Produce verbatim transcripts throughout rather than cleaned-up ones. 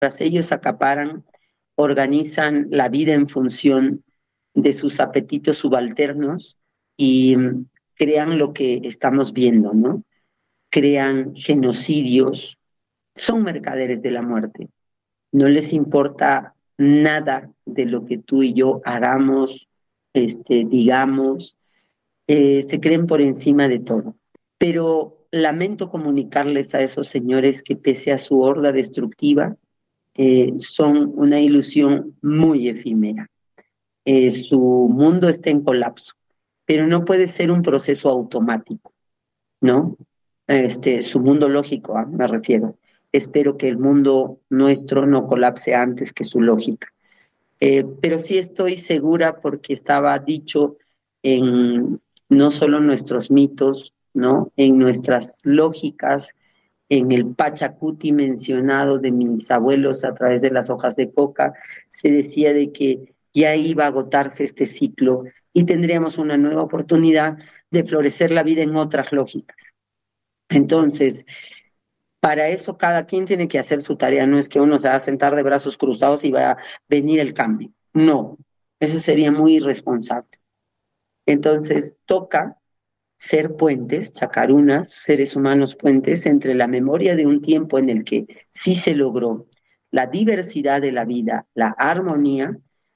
ellos acaparan, organizan la vida en función de sus apetitos subalternos y mm, crean lo que estamos viendo, ¿no? Crean genocidios, son mercaderes de la muerte. No les importa nada de lo que tú y yo hagamos, este, digamos, eh, se creen por encima de todo. Pero lamento comunicarles a esos señores que pese a su horda destructiva, eh, son una ilusión muy efímera. Eh, su mundo está en colapso, pero no puede ser un proceso automático, ¿no? Este, su mundo lógico, ¿ah? Me refiero. Espero que el mundo nuestro no colapse antes que su lógica. Eh, pero sí estoy segura porque estaba dicho en no solo nuestros mitos, ¿no? En nuestras lógicas, en el Pachacuti mencionado de mis abuelos a través de las hojas de coca, se decía de que ya iba a agotarse este ciclo y tendríamos una nueva oportunidad de florecer la vida en otras lógicas. Entonces, para eso cada quien tiene que hacer su tarea, no es que uno se va a sentar de brazos cruzados y va a venir el cambio. No, eso sería muy irresponsable. Entonces, toca ser puentes, chacarunas, seres humanos puentes entre la memoria de un tiempo en el que sí se logró la diversidad de la vida, la armonía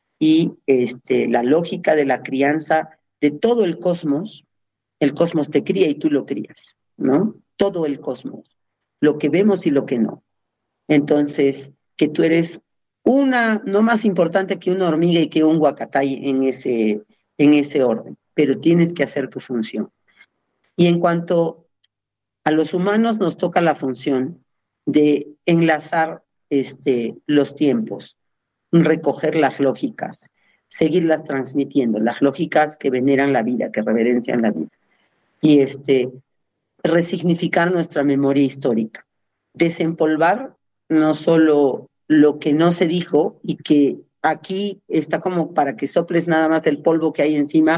y este, la lógica de la crianza de todo el cosmos. El cosmos te cría y tú lo crías, ¿no? Todo el cosmos, lo que vemos y lo que no. Entonces, que tú eres una, no más importante que una hormiga y que un huacatay en ese, en ese orden, pero tienes que hacer tu función. Y en cuanto a los humanos, nos toca la función de enlazar este, los tiempos, recoger las lógicas, seguirlas transmitiendo, las lógicas que veneran la vida, que reverencian la vida. Y este, resignificar nuestra memoria histórica, desempolvar no solo lo que no se dijo y que aquí está como para que soples nada más el polvo que hay encima,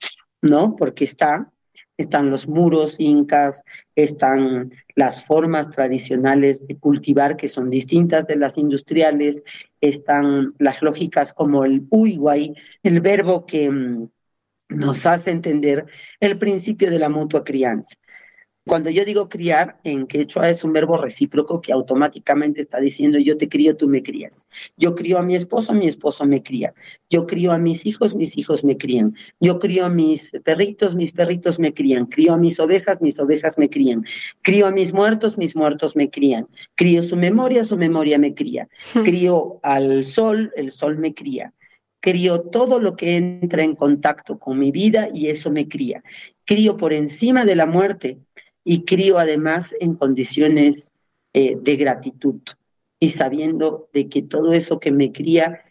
¿no? Porque está, están los muros incas, están las formas tradicionales de cultivar que son distintas de las industriales, están las lógicas como el uiguay, el verbo que mm, nos hace entender el principio de la mutua crianza. Cuando yo digo criar, en quechua es un verbo recíproco que automáticamente está diciendo yo te crío, tú me crías. Yo crío a mi esposo, mi esposo me cría. Yo crío a mis hijos, mis hijos me crían. Yo crío a mis perritos, mis perritos me crían. Crío a mis ovejas, mis ovejas me crían. Crío a mis muertos, mis muertos me crían. Crío su memoria, su memoria me cría. Crío al sol, el sol me cría. Crío todo lo que entra en contacto con mi vida y eso me cría. Crío por encima de la muerte y crío además en condiciones eh, de gratitud y sabiendo de que todo eso que me cría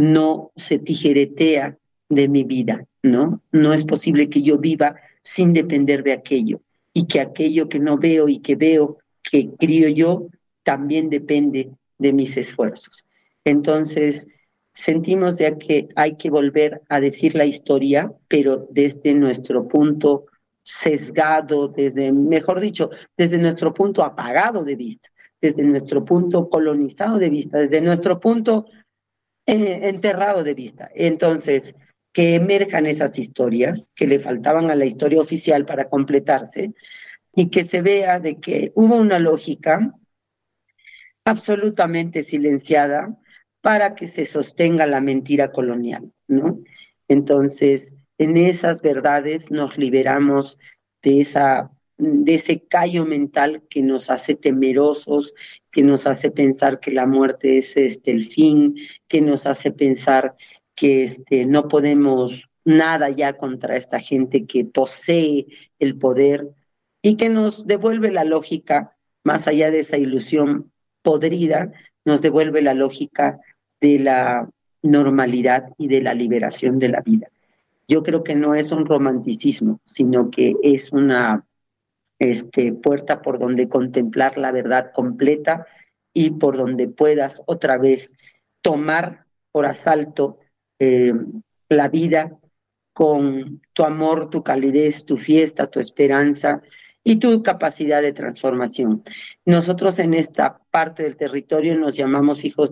no se tijeretea de mi vida, ¿no? No es posible que yo viva sin depender de aquello y que aquello que no veo y que veo que crío yo también depende de mis esfuerzos. Entonces, sentimos ya que hay que volver a decir la historia, pero desde nuestro punto sesgado, desde, mejor dicho, desde nuestro punto apagado de vista, desde nuestro punto colonizado de vista, desde nuestro punto eh, enterrado de vista. Entonces, que emerjan esas historias que le faltaban a la historia oficial para completarse y que se vea de que hubo una lógica absolutamente silenciada para que se sostenga la mentira colonial, ¿no? Entonces, en esas verdades nos liberamos de esa de ese callo mental que nos hace temerosos, que nos hace pensar que la muerte es este el fin, que nos hace pensar que este no podemos nada ya contra esta gente que posee el poder y que nos devuelve la lógica más allá de esa ilusión podrida, nos devuelve la lógica de la normalidad y de la liberación de la vida. Yo creo que no es un romanticismo, sino que es una este, puerta por donde contemplar la verdad completa y por donde puedas otra vez tomar por asalto eh, la vida con tu amor, tu calidez, tu fiesta, tu esperanza y tu capacidad de transformación. Nosotros en esta parte del territorio nos llamamos hijos